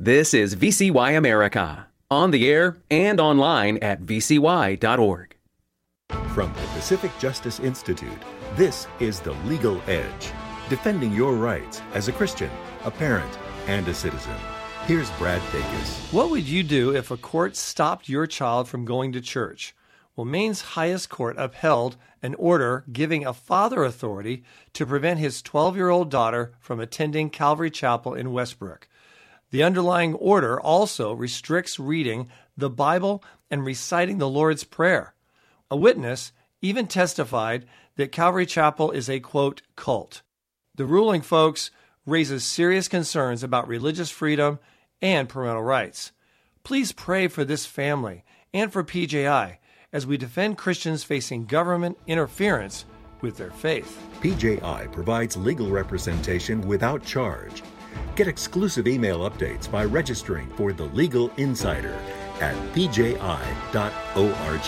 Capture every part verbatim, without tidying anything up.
This is V C Y America, on the air and online at v c y dot org. From the Pacific Justice Institute, this is The Legal Edge, defending your rights as a Christian, a parent, and a citizen. Here's Brad Dacus. What would you do if a court stopped your child from going to church? Well, Maine's highest court upheld an order giving a father authority to prevent his twelve-year-old daughter from attending Calvary Chapel in Westbrook. The underlying order also restricts reading the Bible and reciting the Lord's Prayer. A witness even testified that Calvary Chapel is a, quote, cult. The ruling, folks, raises serious concerns about religious freedom and parental rights. Please pray for this family and for P J I as we defend Christians facing government interference with their faith. P J I provides legal representation without charge. Get exclusive email updates by registering for The Legal Insider at p j i dot org.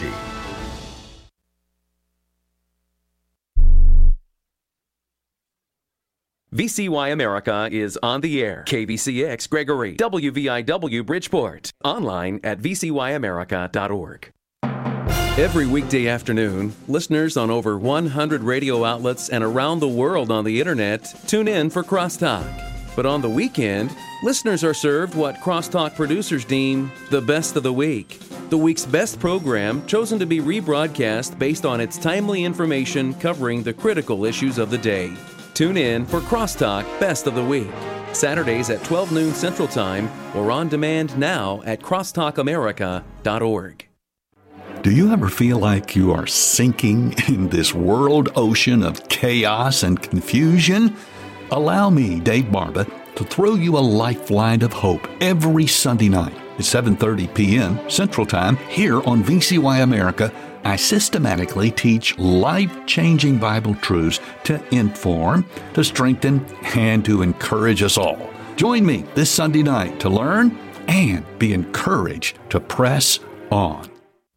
V C Y America is on the air. K B C X Gregory, W V I W Bridgeport, online at v c y america dot org. Every weekday afternoon, listeners on over one hundred radio outlets and around the world on the internet tune in for Crosstalk. But on the weekend, listeners are served what Crosstalk producers deem the best of the week. The week's best program chosen to be rebroadcast based on its timely information covering the critical issues of the day. Tune in for Crosstalk Best of the Week, Saturdays at twelve noon Central Time or on demand now at crosstalk america dot org. Do you ever feel like you are sinking in this world ocean of chaos and confusion? Allow me, Dave Barba, to throw you a lifeline of hope every Sunday night at seven thirty p.m. Central Time here on V C Y America. I systematically teach life-changing Bible truths to inform, to strengthen, and to encourage us all. Join me this Sunday night to learn and be encouraged to press on.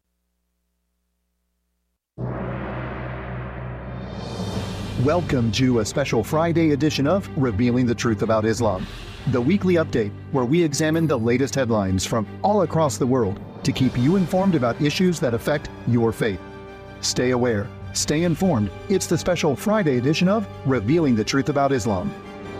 Welcome to a special Friday edition of Revealing the Truth About Islam, the weekly update where we examine the latest headlines from all across the world to keep you informed about issues that affect your faith. Stay aware, stay informed. It's the special Friday edition of Revealing the Truth About Islam.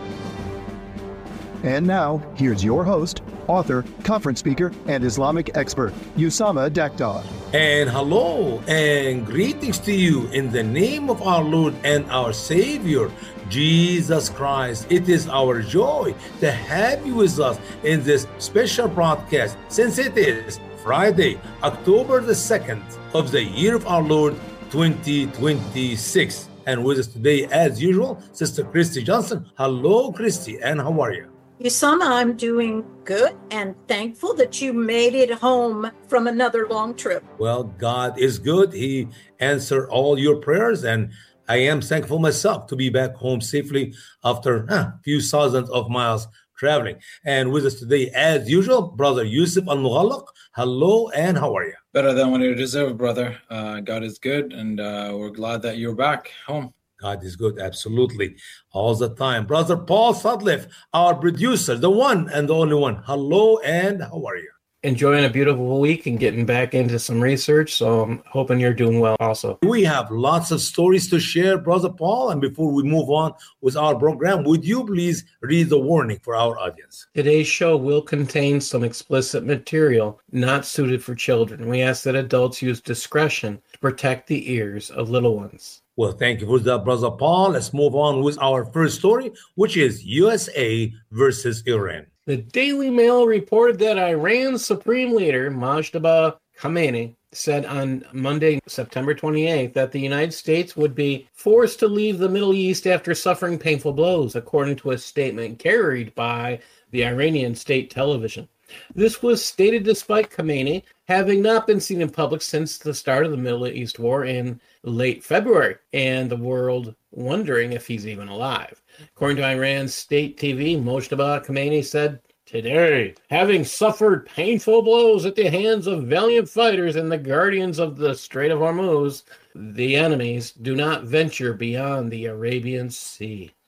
And now, here's your host, author, conference speaker, and Islamic expert, Usama Daktar. And hello and greetings to you in the name of our Lord and our Savior, Jesus Christ. It is our joy to have you with us in this special broadcast, since it is Friday, October the second of the year of our Lord, twenty twenty-six. And with us today, as usual, Sister Christy Johnson. Hello, Christy, and how are you? Usama, I'm doing good and thankful that you made it home from another long trip. Well, God is good. He answered all your prayers, and I am thankful myself to be back home safely after a huh, few thousands of miles traveling. And with us today, as usual, Brother Yusuf Al-Mughallaq. Hello, and how are you? Better than what you deserve, brother. Uh, God is good, and uh, we're glad that you're back home. God is good, absolutely, all the time. Brother Paul Sutliff, our producer, the one and the only one. Hello, and how are you? Enjoying a beautiful week and getting back into some research, so I'm hoping you're doing well also. We have lots of stories to share, Brother Paul, and before we move on with our program, would you please read the warning for our audience? Today's show will contain some explicit material not suited for children. We ask that adults use discretion to protect the ears of little ones. Well, thank you for that, Brother Paul. Let's move on with our first story, which is U S A versus Iran. The Daily Mail reported that Iran's Supreme Leader, Mojtaba Khamenei, said on Monday, September twenty-eighth, that the United States would be forced to leave the Middle East after suffering painful blows, according to a statement carried by the Iranian state television. This was stated despite Khamenei having not been seen in public since the start of the Middle East war in late February, and the world wondering if he's even alive. According to Iran's state T V, Mojtaba Khamenei said, "Today, having suffered painful blows at the hands of valiant fighters and the guardians of the Strait of Hormuz, the enemies do not venture beyond the Arabian Sea."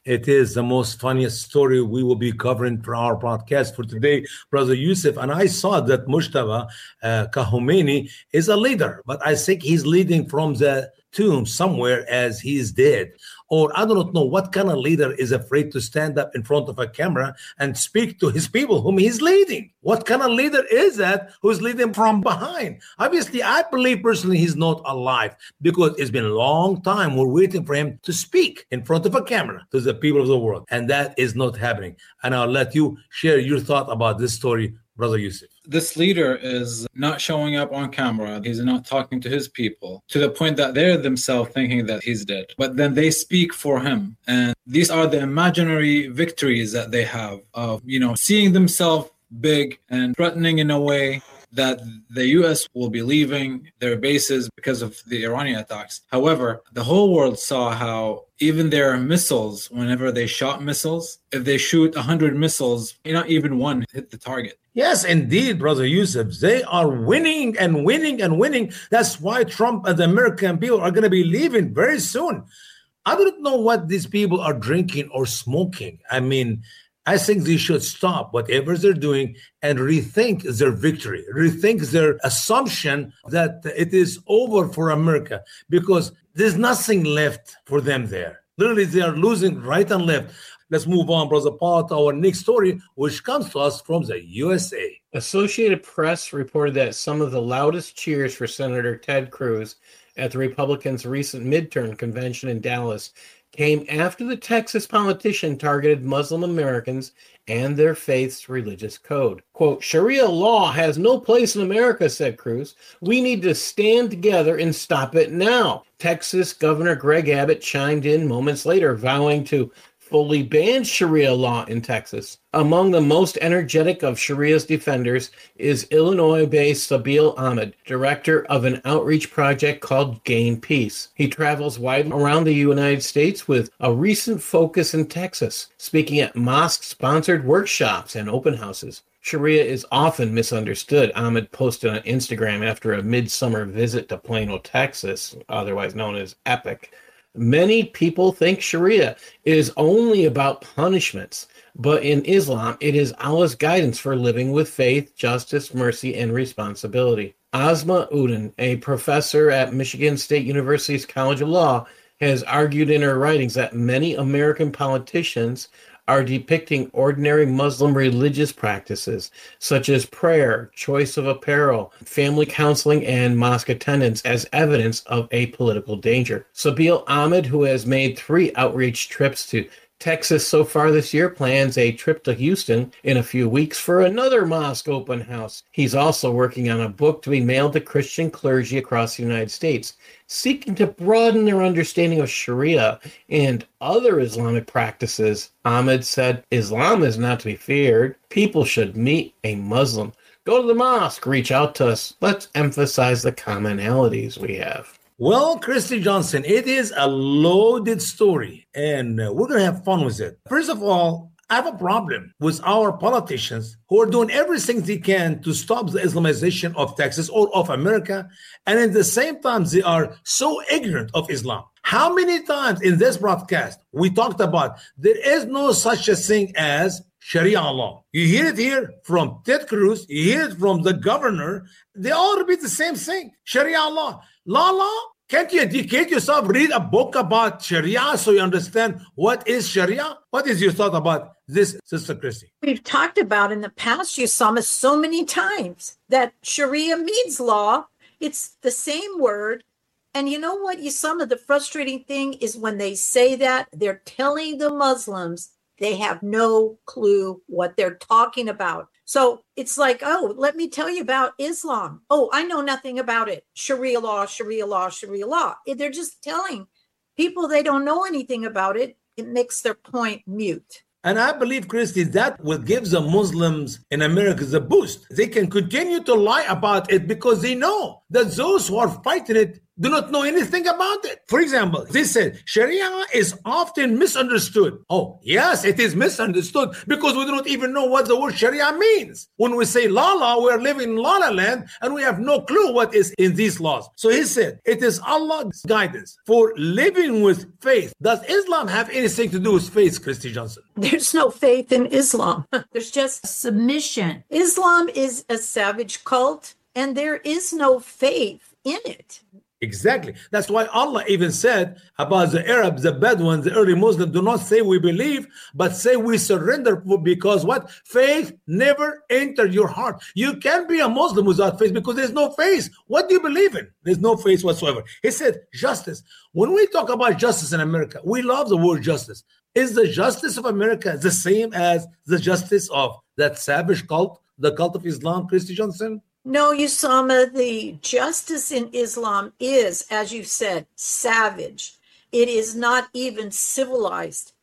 It is the most funniest story we will be covering for our podcast for today, Brother Yusuf. And I saw that Mujtaba uh, Khomeini is a leader, but I think he's leading from the tomb somewhere as he's dead. Or I do not know what kind of leader is afraid to stand up in front of a camera and speak to his people whom he's leading. What kind of leader is that who's leading from behind? Obviously, I believe personally he's not alive because it's been a long time we're waiting for him to speak in front of a camera to the people of the world. And that is not happening. And I'll let you share your thought about this story, Brother Yusuf. This leader is not showing up on camera. He's not talking to his people to the point that they're themselves thinking that he's dead. But then they speak for him. And these are the imaginary victories that they have of, you know, seeing themselves big and threatening in a way that the U S will be leaving their bases because of the Iranian attacks. However, the whole world saw how even their missiles, whenever they shot missiles, if they shoot one hundred missiles, not even one hit the target. Yes, indeed, Brother Yusuf. They are winning and winning and winning. That's why Trump and the American people are going to be leaving very soon. I don't know what these people are drinking or smoking. I mean, I think they should stop whatever they're doing and rethink their victory, rethink their assumption that it is over for America, because there's nothing left for them there. Literally, they are losing right and left. Let's move on, Brother Paul, to our next story, which comes to us from the U S A. Associated Press reported that some of the loudest cheers for Senator Ted Cruz at the Republicans' recent midterm convention in Dallas came after the Texas politician targeted Muslim Americans and their faith's religious code. Quote, Sharia law has no place in America, said Cruz. We need to stand together and stop it now. Texas Governor Greg Abbott chimed in moments later, vowing to fully ban Sharia law in Texas. Among the most energetic of Sharia's defenders is Illinois-based Sabeel Ahmed, director of an outreach project called Gain Peace. He travels widely around the United States with a recent focus in Texas, speaking at mosque-sponsored workshops and open houses. Sharia is often misunderstood, Ahmed posted on Instagram after a midsummer visit to Plano, Texas, otherwise known as EPIC. Many people think Sharia is only about punishments, but in Islam, it is Allah's guidance for living with faith, justice, mercy, and responsibility. Asma Udin, a professor at Michigan State University's College of Law, has argued in her writings that many American politicians are depicting ordinary Muslim religious practices, such as prayer, choice of apparel, family counseling, and mosque attendance as evidence of a political danger. Sabeel Ahmed, who has made three outreach trips to Texas so far this year, plans a trip to Houston in a few weeks for another mosque open house. He's also working on a book to be mailed to Christian clergy across the United States, seeking to broaden their understanding of Sharia and other Islamic practices. Ahmed said, Islam is not to be feared. People should meet a Muslim. Go to the mosque, reach out to us. Let's emphasize the commonalities we have. Well, Christy Johnson, it is a loaded story, and uh, we're going to have fun with it. First of all, I have a problem with our politicians who are doing everything they can to stop the Islamization of Texas or of America, and at the same time, they are so ignorant of Islam. How many times in this broadcast we talked about there is no such a thing as Sharia law? You hear it here from Ted Cruz, you hear it from the governor. They all repeat the same thing, Sharia law. La law? Can't you educate yourself, read a book about Sharia so you understand what is Sharia? What is your thought about this, Sister Christy? We've talked about in the past, Usama, so many times that Sharia means law. It's the same word. And you know what, Usama, the frustrating thing is when they say that, they're telling the Muslims they have no clue what they're talking about. So it's like, oh, let me tell you about Islam. Oh, I know nothing about it. Sharia law, Sharia law, Sharia law. They're just telling people they don't know anything about it. It makes their point mute. And I believe, Christy, that will give the Muslims in America the boost. They can continue to lie about it because they know that those who are fighting it do not know anything about it. For example, they said Sharia is often misunderstood. Oh, yes, it is misunderstood because we do not even know what the word Sharia means. When we say la la, we are living in la la land and we have no clue what is in these laws. So he said, it is Allah's guidance for living with faith. Does Islam have anything to do with faith, Christy Johnson? There's no faith in Islam. There's just submission. Islam is a savage cult and there is no faith in it. Exactly. That's why Allah even said about the Arabs, the Bedouins, the early Muslims, do not say we believe, but say we surrender, because what? Faith never entered your heart. You can't be a Muslim without faith because there's no faith. What do you believe in? There's no faith whatsoever. He said justice. When we talk about justice in America, we love the word justice. Is the justice of America the same as the justice of that savage cult, the cult of Islam, Christy Johnson? No, Usama, the justice in Islam is, as you said, savage. It is not even civilized.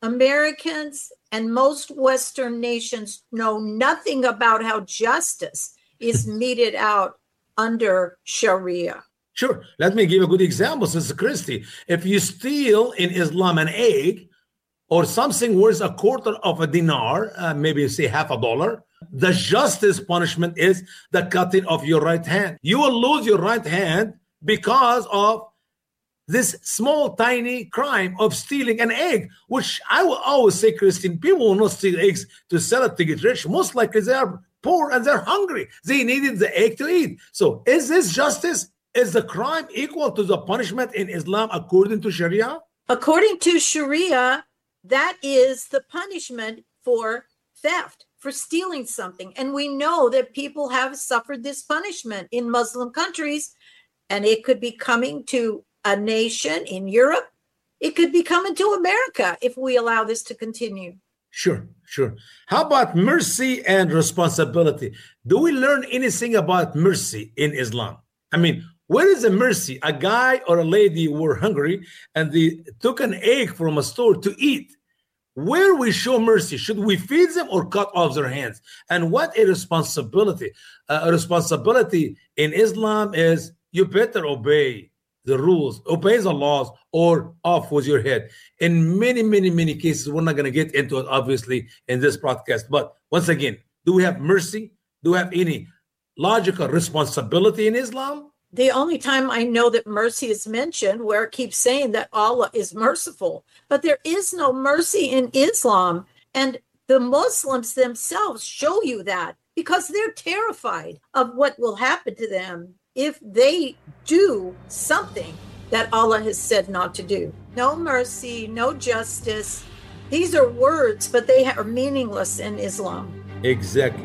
Americans and most Western nations know nothing about how justice is meted out under Sharia. Sure. Let me give a good example, Sister Christy. If you steal in Islam an egg or something worth a quarter of a dinar, uh, maybe say half a dollar, the justice punishment is the cutting of your right hand. You will lose your right hand because of this small, tiny crime of stealing an egg, which I will always say, Christine, people will not steal eggs to sell it to get rich. Most likely they are poor and they're hungry. They needed the egg to eat. So is this justice? Is the crime equal to the punishment in Islam according to Sharia? According to Sharia, that is the punishment for theft, for stealing something. And we know that people have suffered this punishment in Muslim countries, and it could be coming to a nation in Europe. It could be coming to America if we allow this to continue. Sure, sure. How about mercy and responsibility? Do we learn anything about mercy in Islam? I mean, where is the mercy? A guy or a lady were hungry and they took an egg from a store to eat. Where we show mercy? Should we feed them or cut off their hands? And what a responsibility. Uh, a responsibility in Islam is you better obey the rules, obey the laws, or off with your head. In many, many, many cases, we're not going to get into it, obviously, in this broadcast. But once again, do we have mercy? Do we have any logical responsibility in Islam? The only time I know that mercy is mentioned, where it keeps saying that Allah is merciful, but there is no mercy in Islam. And the Muslims themselves show you that because they're terrified of what will happen to them if they do something that Allah has said not to do. No mercy, no justice. These are words, but they are meaningless in Islam. Exactly.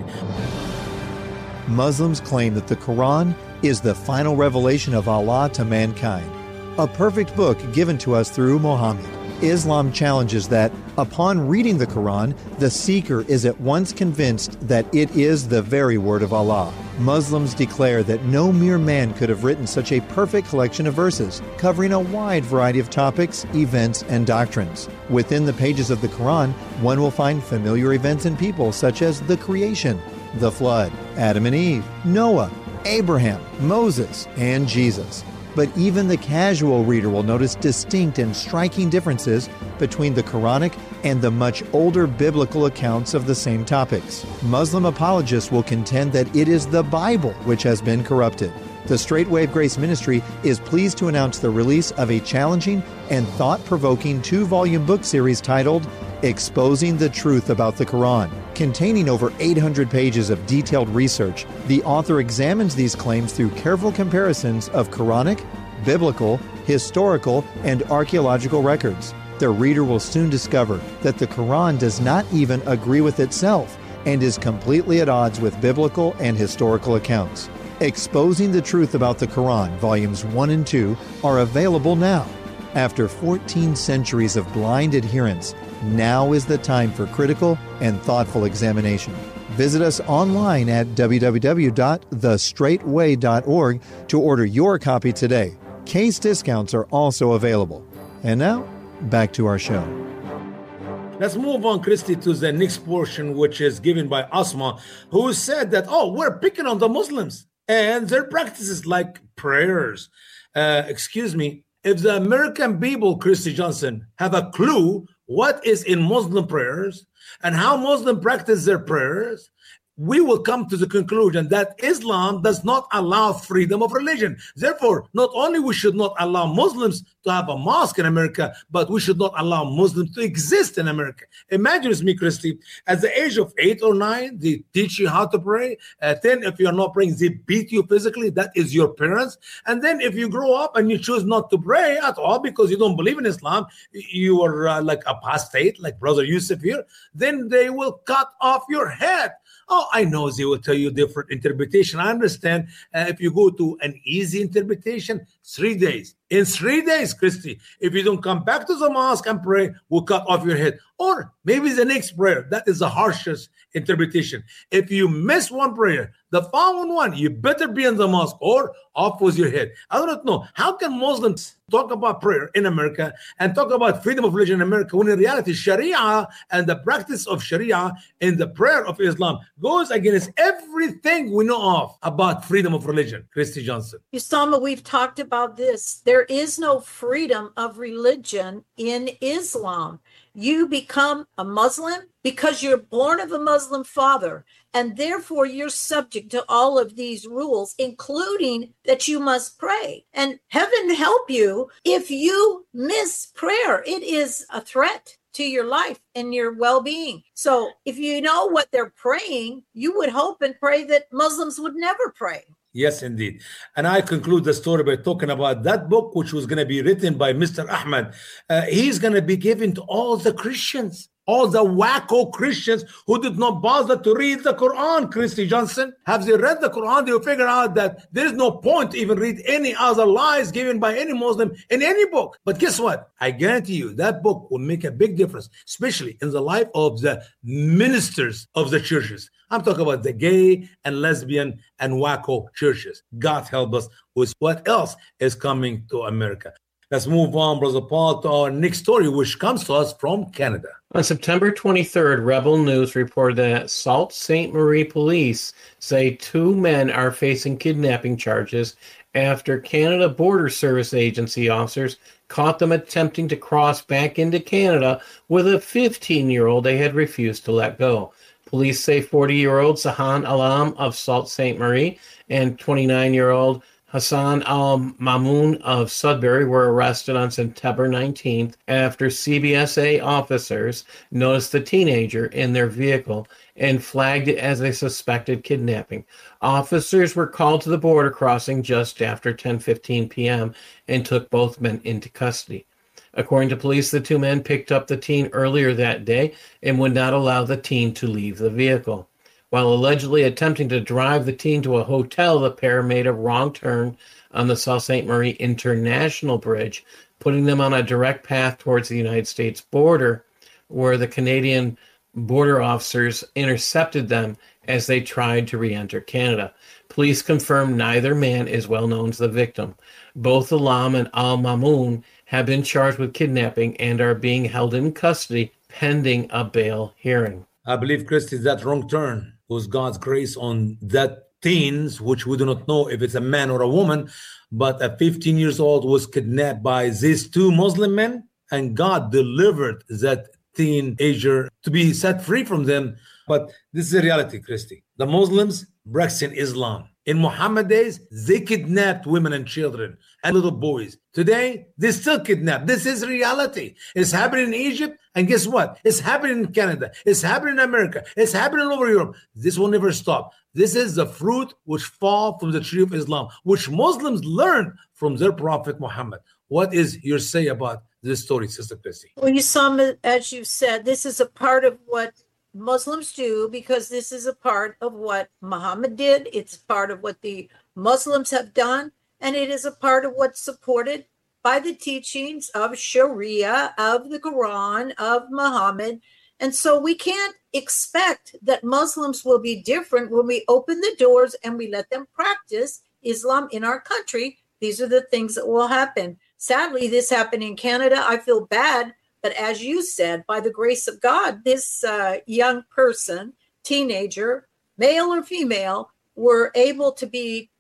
Muslims claim that the Quran is the final revelation of Allah to mankind, a perfect book given to us through Muhammad. Islam challenges that, upon reading the Quran, the seeker is at once convinced that it is the very word of Allah. Muslims declare that no mere man could have written such a perfect collection of verses, covering a wide variety of topics, events, and doctrines. Within the pages of the Quran, one will find familiar events and people such as the creation, the flood, Adam and Eve, Noah, Abraham, Moses, and Jesus. But even the casual reader will notice distinct and striking differences between the Quranic and the much older biblical accounts of the same topics. Muslim apologists will contend that it is the Bible which has been corrupted. The Straight Wave Grace Ministry is pleased to announce the release of a challenging and thought-provoking two-volume book series titled Exposing the Truth About the Quran. Containing over eight hundred pages of detailed research, the author examines these claims through careful comparisons of Quranic, biblical, historical, and archaeological records. The reader will soon discover that the Quran does not even agree with itself and is completely at odds with biblical and historical accounts. Exposing the Truth About the Quran, Volumes one and two, are available now. After fourteen centuries of blind adherence, now is the time for critical and thoughtful examination. Visit us online at w w w dot the straight way dot org to order your copy today. Case discounts are also available. And now, back to our show. Let's move on, Christy, to the next portion, which is given by Asma, who said that, oh, we're picking on the Muslims and their practices like prayers. uh, excuse me, if the American people, Christy Johnson, have a clue what is in Muslim prayers and how Muslims practice their prayers, we will come to the conclusion that Islam does not allow freedom of religion. Therefore, not only we should not allow Muslims to have a mosque in America, but we should not allow Muslims to exist in America. Imagine with me, Christy, at the age of eight or nine, they teach you how to pray. At ten, if you are not praying, they beat you physically. That is your parents. And then if you grow up and you choose not to pray at all because you don't believe in Islam, you are uh, like apostate, like Brother Yusuf here, then they will cut off your head. Oh, I know they will tell you different interpretation. I understand. Uh, if you go to an easy interpretation, three days. In three days, Christy, if you don't come back to the mosque and pray, we'll cut off your head. Or maybe the next prayer. That is the harshest interpretation. If you miss one prayer, the following one, you better be in the mosque or off with your head. I don't know. How can Muslims talk about prayer in America and talk about freedom of religion in America when in reality Sharia and the practice of Sharia in the prayer of Islam goes against everything we know of about freedom of religion? Christy Johnson. Usama, we've talked about this. There is no freedom of religion in Islam. You become a Muslim because you're born of a Muslim father, and therefore you're subject to all of these rules, including that you must pray. And heaven help you if you miss prayer. It is a threat to your life and your well-being. So if you know what they're praying, you would hope and pray that Muslims would never pray. Yes, indeed. And I conclude the story by talking about that book, which was going to be written by Mister Ahmed. Uh, he's going to be given to all the Christians, all the wacko Christians who did not bother to read the Quran, Christy Johnson. Have they read the Quran? They will figure out that there is no point to even read any other lies given by any Muslim in any book. But guess what? I guarantee you that book will make a big difference, especially in the life of the ministers of the churches. I'm talking about the gay and lesbian and wacko churches. God help us with what else is coming to America. Let's move on, Brother Paul, to our next story, which comes to us from Canada. On September twenty-third, Rebel News reported that Sault Ste. Marie police say two men are facing kidnapping charges after Canada Border Service Agency officers caught them attempting to cross back into Canada with a fifteen-year-old they had refused to let go. Police say forty-year-old Sahan Alam of Sault Ste. Marie and twenty-nine-year-old Hassan Al-Mamoun of Sudbury were arrested on September nineteenth after C B S A officers noticed the teenager in their vehicle and flagged it as a suspected kidnapping. Officers were called to the border crossing just after ten fifteen p.m. and took both men into custody. According to police, the two men picked up the teen earlier that day and would not allow the teen to leave the vehicle. While allegedly attempting to drive the teen to a hotel, the pair made a wrong turn on the Sault Ste. Marie International Bridge, putting them on a direct path towards the United States border, where the Canadian border officers intercepted them as they tried to re-enter Canada. Police confirmed neither man is well known to the victim. Both Alam and Al-Mamoun have been charged with kidnapping and are being held in custody pending a bail hearing. I believe, Christy, that wrong turn was God's grace on that teens, which we do not know if it's a man or a woman, but a fifteen years old was kidnapped by these two Muslim men, and God delivered that teenager to be set free from them. But this is a reality, Christy. The Muslims practicing Islam. In Muhammad days, they kidnapped women and children and little boys. Today, they still kidnap. This is reality. It's happening in Egypt, and guess what? It's happening in Canada. It's happening in America. It's happening all over Europe. This will never stop. This is the fruit which fall from the tree of Islam, which Muslims learned from their prophet Muhammad. What is your say about this story, Sister Christy? Well, you saw, as you said, this is a part of what Muslims do, because this is a part of what Muhammad did. It's part of what the Muslims have done, and it is a part of what's supported by the teachings of Sharia, of the Quran, of Muhammad. And so we can't expect that Muslims will be different when we open the doors and we let them practice Islam in our country. These are the things that will happen. Sadly, this happened in Canada. I feel bad. But as you said, by the grace of God, this uh, young person, teenager, male or female, were able to be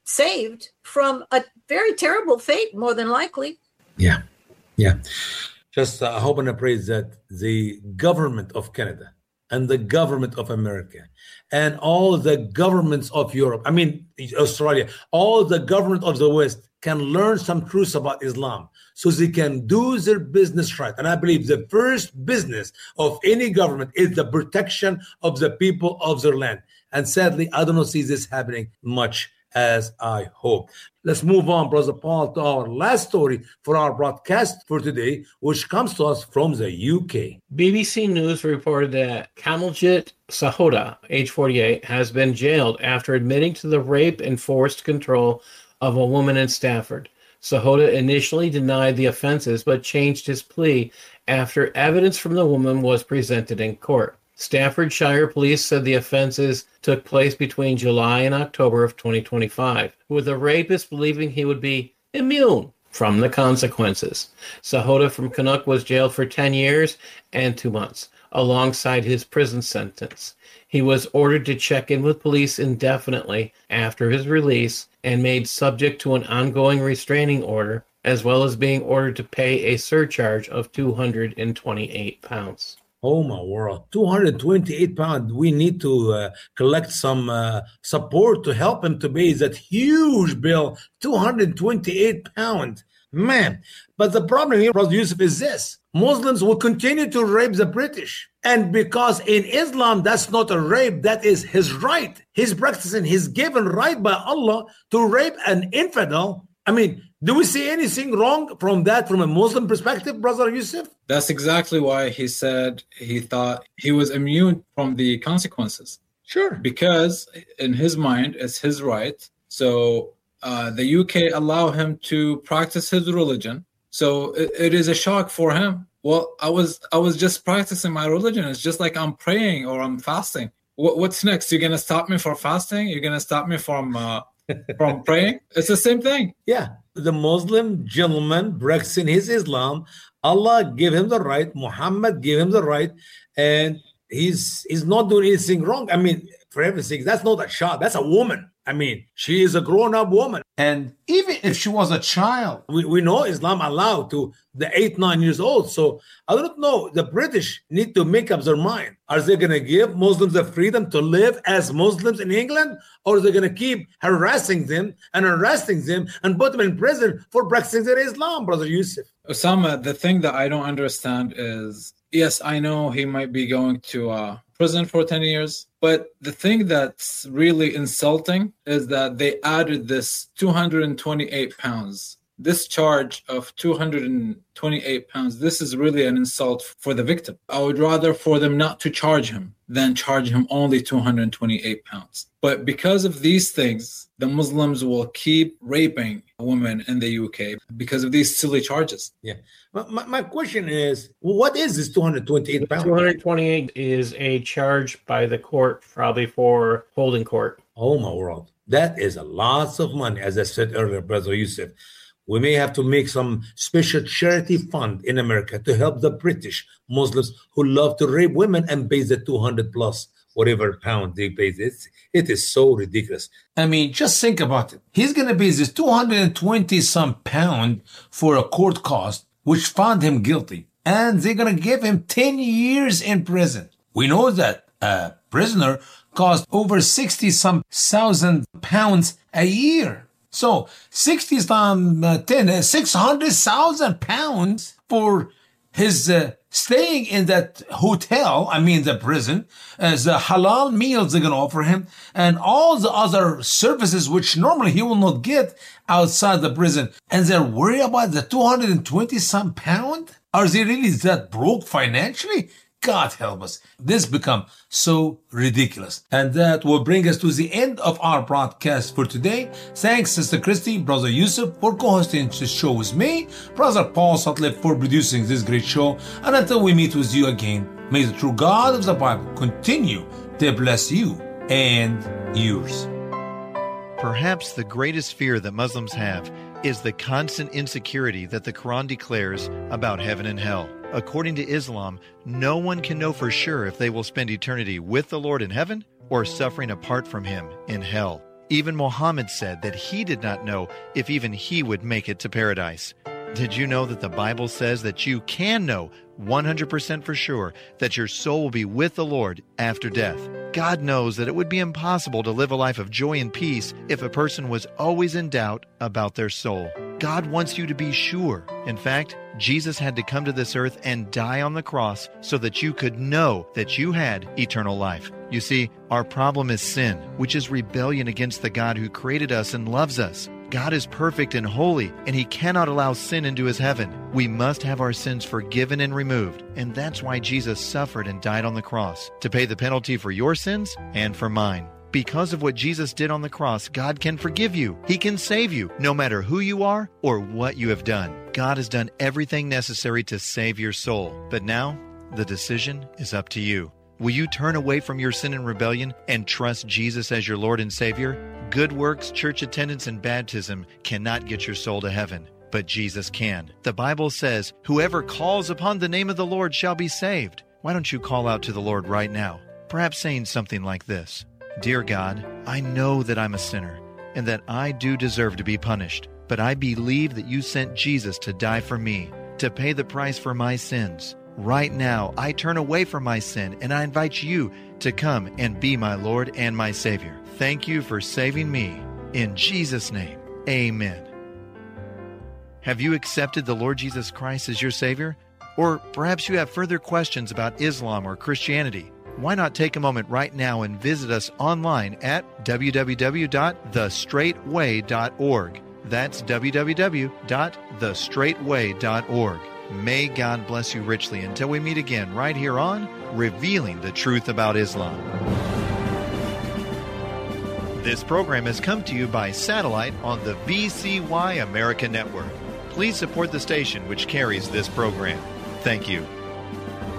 saved from a very terrible fate, more than likely. Yeah, yeah. Just uh, I hope and I pray that the government of Canada and the government of America and all the governments of Europe, I mean, Australia, all the government of the West can learn some truths about Islam so they can do their business right. And I believe the first business of any government is the protection of the people of their land. And sadly, I don't see this happening much as I hope. Let's move on, Brother Paul, to our last story for our broadcast for today, which comes to us from the U K. B B C News reported that Kamaljit Sahota, age forty-eight, has been jailed after admitting to the rape and forced control of a woman in Stafford. Sahota initially denied the offenses, but changed his plea after evidence from the woman was presented in court. Staffordshire police said the offenses took place between July and October of twenty twenty-five, with the rapist believing he would be immune from the consequences. Sahota from Canuck was jailed for ten years and two months, alongside his prison sentence. He was ordered to check in with police indefinitely after his release and made subject to an ongoing restraining order, as well as being ordered to pay a surcharge of two hundred twenty-eight pounds. Oh, my world. two hundred twenty-eight pounds. We need to uh, collect some uh, support to help him to pay that huge bill, two hundred twenty-eight pounds. Man, but the problem here, Brother Yusuf, is this. Muslims will continue to rape the British. And because in Islam, that's not a rape, that is his right. He's practicing his given right by Allah to rape an infidel. I mean, do we see anything wrong from that from a Muslim perspective, Brother Yusuf? That's exactly why he said he thought he was immune from the consequences. Sure. Because in his mind, it's his right. So uh, the U K allow him to practice his religion. So it, it is a shock for him. Well, I was I was just practicing my religion. It's just like I'm praying or I'm fasting. What, what's next? You're going to stop me from fasting? You're going to stop me from uh, from praying? It's the same thing. Yeah. The Muslim gentleman practicing his Islam, Allah gave him the right, Muhammad gave him the right, and he's he's not doing anything wrong. I mean, for everything, that's not a child, that's a woman. I mean, she is a grown-up woman. And even if she was a child, we, we know Islam allowed to the eight, nine years old. So I don't know. The British need to make up their mind. Are they going to give Muslims the freedom to live as Muslims in England? Or are they going to keep harassing them and arresting them and put them in prison for practicing their Islam, Brother Yusuf? Osama, the thing that I don't understand is, yes, I know he might be going to uh, prison for ten years. But the thing that's really insulting is that they added this two hundred twenty-eight pounds. This charge of two hundred twenty-eight pounds, this is really an insult for the victim. I would rather for them not to charge him than charge him only two hundred twenty-eight pounds. But because of these things, the Muslims will keep raping women in the U K because of these silly charges. Yeah. My, my question is, what is this two hundred twenty-eight pounds? two hundred twenty-eight is a charge by the court, probably for holding court. Oh, my world. That is a lot of money, as I said earlier, Brother Yusuf. We may have to make some special charity fund in America to help the British Muslims who love to rape women and pay the two hundred plus whatever pound they pay. It, it is so ridiculous. I mean, just think about it. He's going to pay this two hundred twenty some pound for a court cost, which found him guilty. And they're going to give him ten years in prison. We know that a prisoner cost over sixty some thousand pounds a year. So sixty times uh, ten, uh, six hundred thousand pounds for his uh, staying in that hotel, I mean the prison, as the halal meals they're going to offer him, and all the other services which normally he will not get outside the prison. And they're worried about the two hundred twenty some pound? Are they really that broke financially? God help us. This become so ridiculous. And that will bring us to the end of our broadcast for today. Thanks, Sister Christy, Brother Yusuf, for co-hosting this show with me, Brother Paul Sutcliffe for producing this great show. And until we meet with you again, may the true God of the Bible continue to bless you and yours. Perhaps the greatest fear that Muslims have is the constant insecurity that the Quran declares about heaven and hell. According to Islam, no one can know for sure if they will spend eternity with the Lord in heaven or suffering apart from Him in hell. Even Muhammad said that he did not know if even he would make it to paradise. Did you know that the Bible says that you can know one hundred percent for sure that your soul will be with the Lord after death? God knows that it would be impossible to live a life of joy and peace if a person was always in doubt about their soul. God wants you to be sure. In fact, Jesus had to come to this earth and die on the cross so that you could know that you had eternal life. You see, our problem is sin, which is rebellion against the God who created us and loves us. God is perfect and holy, and He cannot allow sin into His heaven. We must have our sins forgiven and removed, and that's why Jesus suffered and died on the cross, to pay the penalty for your sins and for mine. Because of what Jesus did on the cross, God can forgive you. He can save you, no matter who you are or what you have done. God has done everything necessary to save your soul. But now, the decision is up to you. Will you turn away from your sin and rebellion and trust Jesus as your Lord and Savior? Good works, church attendance, and baptism cannot get your soul to heaven, but Jesus can. The Bible says, "Whoever calls upon the name of the Lord shall be saved." Why don't you call out to the Lord right now? Perhaps saying something like this: "Dear God, I know that I'm a sinner and that I do deserve to be punished, but I believe that you sent Jesus to die for me, to pay the price for my sins. Right now, I turn away from my sin and I invite you to come and be my Lord and my Savior. Thank you for saving me. In Jesus' name, amen." Have you accepted the Lord Jesus Christ as your Savior? Or perhaps you have further questions about Islam or Christianity. Why not take a moment right now and visit us online at w w w dot the straight way dot org. That's w w w dot the straight way dot org. May God bless you richly until we meet again right here on Revealing the Truth About Islam. This program has come to you by satellite on the V C Y America Network. Please support the station which carries this program. Thank you.